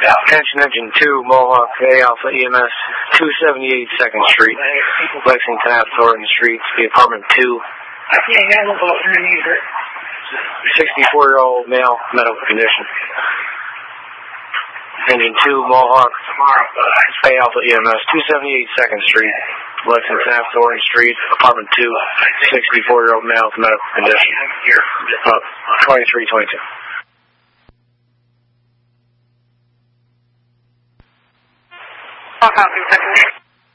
Attention Engine 2, Mohawk Bay Alpha EMS, 278 2nd Street, Lexington Ave, Thornton Street, the apartment 2. 64-year-old male, medical condition. Engine 2, Mohawk Bay Alpha EMS, 278 2nd Street, Lexington Ave, Thornton Street, apartment 2, 64-year-old male with medical condition. 2322. Copy, second.